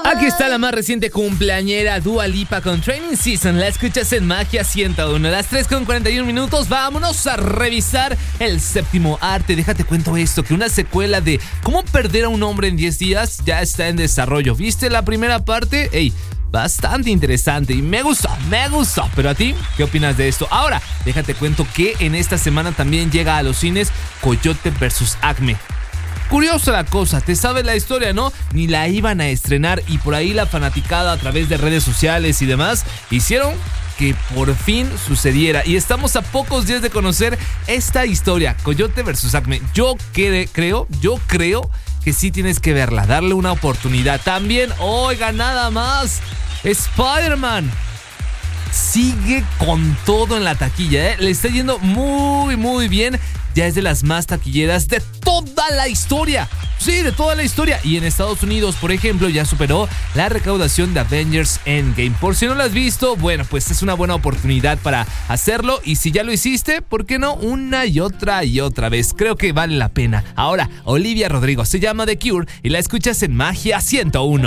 Aquí está la más reciente cumpleañera Dua Lipa con Training Season. La escuchas en Magia 101. Las 3:41. Vámonos a revisar el séptimo arte. Déjate cuento esto, que una secuela de Cómo perder a un hombre en 10 días ya está en desarrollo. ¿Viste la primera parte? ¡Ey! Bastante interesante y me gustó. Pero a ti, ¿qué opinas de esto? Ahora, déjate cuento que en esta semana también llega a los cines Coyote vs. Acme. Curiosa la cosa, te sabes la historia, ¿no? Ni la iban a estrenar y por ahí la fanaticada a través de redes sociales y demás hicieron que por fin sucediera. Y estamos a pocos días de conocer esta historia, Coyote vs. Acme. Yo creo que sí tienes que verla, darle una oportunidad. También, oiga, nada más, Spider-Man sigue con todo en la taquilla, le está yendo muy bien. Ya es de las más taquilleras de toda la historia. Sí, de toda la historia. Y en Estados Unidos, por ejemplo, ya superó la recaudación de Avengers Endgame. Por si no lo has visto, bueno, pues es una buena oportunidad para hacerlo. Y si ya lo hiciste, ¿por qué no? Una y otra vez. Creo que vale la pena. Ahora, Olivia Rodrigo se llama The Cure y la escuchas en Magia 101.